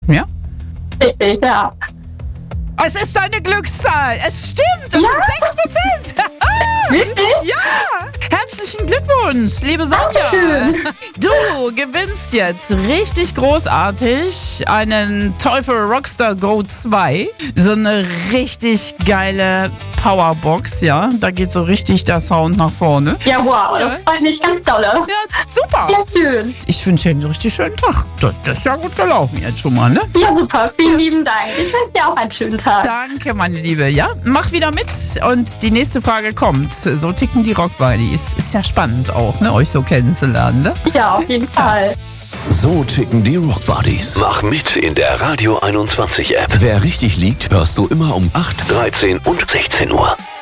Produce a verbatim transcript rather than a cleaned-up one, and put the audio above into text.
Ja? Richtig, ja. Es ist deine Glückszahl. Es stimmt. Das Ja? sind sechs Prozent. Wirklich? Ja! Herzlichen Glückwunsch, liebe Sonja. Dankeschön. Du gewinnst jetzt richtig großartig einen Teufel Rockstar Go zwei. So eine richtig geile Powerbox, ja. Da geht so richtig der Sound nach vorne. Ja, wow, das freut mich ganz doll. Ja, super. Ja, schön. Ich wünsche dir einen richtig schönen Tag. Das, das ist ja gut gelaufen jetzt schon mal, ne? Ja, super. Vielen lieben Dank. Ich wünsche dir auch einen schönen Tag. Danke, meine Liebe. Ja, mach wieder mit und die nächste Frage kommt. So ticken die Rockbuddies. Ist ja spannend auch, ne, euch so kennenzulernen, ne? Ja, auf jeden Fall. So ticken die Rockbuddies. Mach mit in der Radio einundzwanzig App. Wer richtig liegt, hörst du immer um acht, dreizehn und sechzehn Uhr.